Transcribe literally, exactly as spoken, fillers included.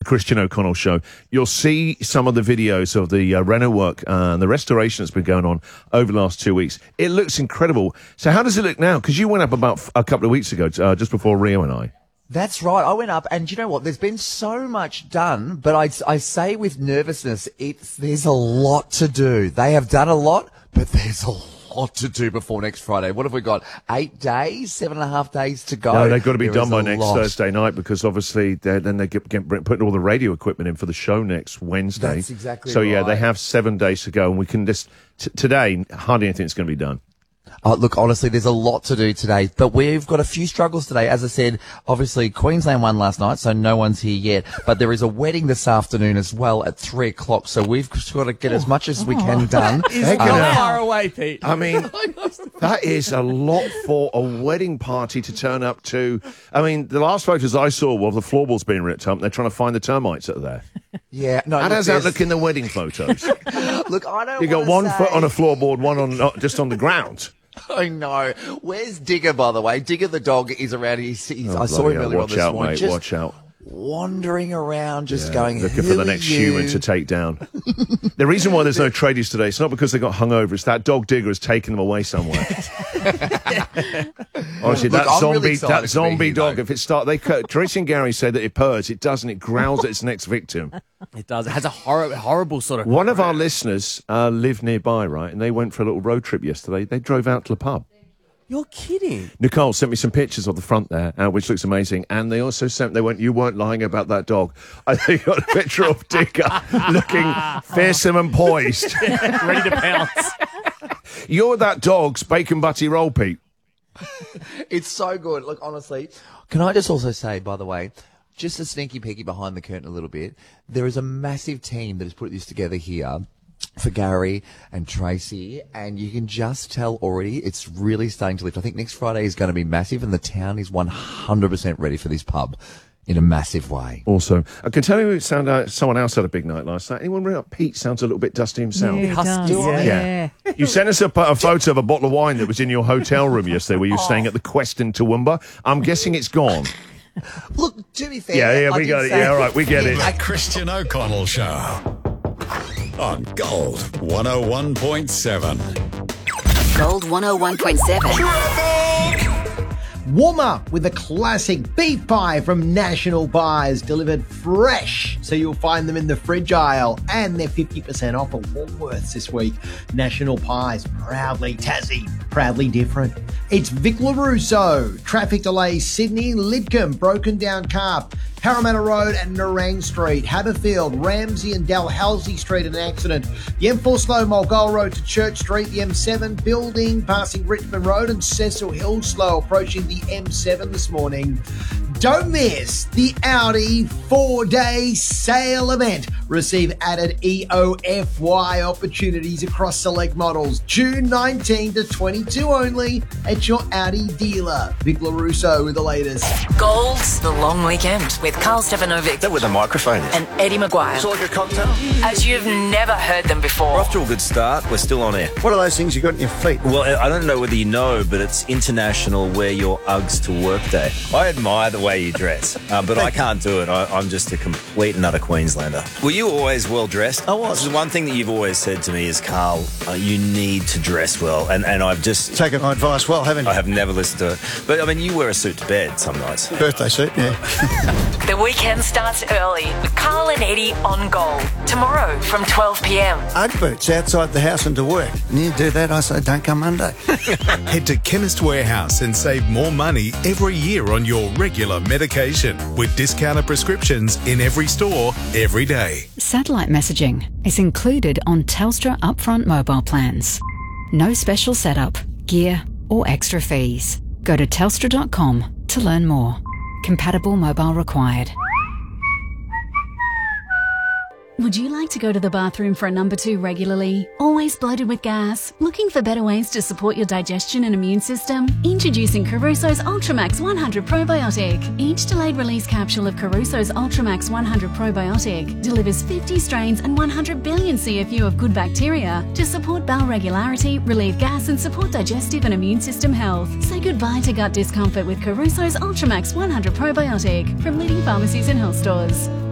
Christian O'Connell Show. You'll see some of the videos of the uh, reno work uh, and the restoration that's been going on over the last two weeks. It looks incredible. So how does it look now? Because you went up about f- a couple of weeks ago, uh, just before Rio and I. That's right. I went up, and you know what? There's been so much done, but I, I say with nervousness, it's there's a lot to do. They have done a lot, but there's a lot to do before next Friday. What have we got? Eight days, seven and a half days to go. No, they've got to be There done is by a next lot. Thursday night because obviously then they get, get putting all the radio equipment in for the show next Wednesday. That's exactly So yeah, right. they have seven days to go, and we can just t- today hardly anything's going to be done. Oh, look, honestly, there's a lot to do today, but we've got a few struggles today. As I said, obviously, Queensland won last night, so no one's here yet. But there is a wedding this afternoon as well at three o'clock, so we've got to get as much as we can done. They're Um, gonna- Far away, Pete. I mean, that is a lot for a wedding party to turn up to. I mean, the last photos I saw were of the floorboards being ripped up, and they're trying to find the termites that are there. yeah, no. How look, does that there's- look in the wedding photos? Look, I don't You got wanna one say- foot on a floorboard, one on uh, just on the ground. I know. Where's Digger, by the way? Digger the dog is around. He's, he's, Oh, I saw bloody him hell. earlier on Watch this out, morning. mate. Just Watch out. wandering around, just Yeah, going, looking "Who for the are next you?" human to take down. The reason why there's no tradies today, it's not because they got hungover. It's that dog Digger has taken them away somewhere. Honestly, Look, that I'm zombie, really excited that to be zombie here, dog. though. If it start, they cut- Tracy and Gary said that it purrs. It doesn't. It growls at its next victim. It does. It has a hor- horrible sort of... One of our listeners uh, live nearby, right, and they went for a little road trip yesterday. They drove out to the pub. You're kidding. Nicole sent me some pictures of the front there, uh, which looks amazing. And they also sent, they went, you weren't lying about that dog. I think got a picture of Digger looking fearsome and poised. Ready to pounce. You're that dog's bacon butty roll, Pete. It's so good. Look, honestly, can I just also say, by the way, just a sneaky peeky behind the curtain a little bit, there is a massive team that has put this together here for Gary and Tracy, and you can just tell already it's really starting to lift. I think next Friday is going to be massive, and the town is one hundred percent ready for this pub in a massive way. Also, I can tell you it sound, uh, someone else had a big night last night. Anyone ring up? Pete sounds a little bit dusty himself. Yeah, it Husky, does. yeah. Yeah. You sent us a, a photo of a bottle of wine that was in your hotel room yesterday where you were staying at the Quest in Toowoomba. I'm guessing it's gone. Look, to be fair, Yeah, yeah, I we did got it. say- Yeah, all right, we get it. The Christian O'Connell Show on Gold one oh one point seven. Gold one oh one point seven. Warm up with a classic beef pie from National Pies, delivered fresh, so you'll find them in the fridge aisle, and they're fifty percent off at Woolworths this week. National Pies, proudly Tassie, proudly different. It's Vic LaRusso, traffic delays Sydney, Lidcombe, broken down car, Parramatta Road and Nerang Street, Haberfield, Ramsey and Dalhousie Street an accident, the M four slow Mulgoal Road to Church Street, the M seven building passing Richmond Road and Cecil Hill slow approaching the M seven this morning. Don't miss the Audi four-day sale event. Receive added E O F Y opportunities across select models. June nineteenth to twenty-two only at your Audi dealer. Vic LaRusso with the latest. Gold's The Long Weekend with Carl Stefanovic That with a microphone. and Eddie Maguire. like a cocktail. As you've never heard them We're before. off to a good start. We're still on air. What are those things you got in your feet? Well, I don't know whether you know, but it's International Wear Your Uggs to Work Day. I admire the way you dress, uh, but I can't do it. I, I'm just a complete and utter Queenslander. Were you always well dressed? I was. This is one thing that you've always said to me is, Carl, uh, you need to dress well, and and I've just Taken my advice well, haven't you? I have never listened to it. But I mean, you wear a suit to bed some nights. Birthday suit, yeah. The weekend starts early with Carl and Eddie on Gold. Tomorrow from twelve p.m. Ugg boots outside the house and to work. And you do that, I say, don't come Monday. Head to Chemist Warehouse and save more money every year on your regular medication with discounted prescriptions in every store every day. Satellite messaging is included on Telstra upfront mobile plans. No special setup, gear, or extra fees. Go to telstra dot com to learn more. Compatible mobile required. Would you like to go to the bathroom for a number two regularly? Always bloated with gas? Looking for better ways to support your digestion and immune system? Introducing Caruso's Ultramax one hundred Probiotic. Each delayed release capsule of Caruso's Ultramax one hundred Probiotic delivers fifty strains and one hundred billion C F U of good bacteria to support bowel regularity, relieve gas and support digestive and immune system health. Say goodbye to gut discomfort with Caruso's Ultramax one hundred Probiotic from leading pharmacies and health stores.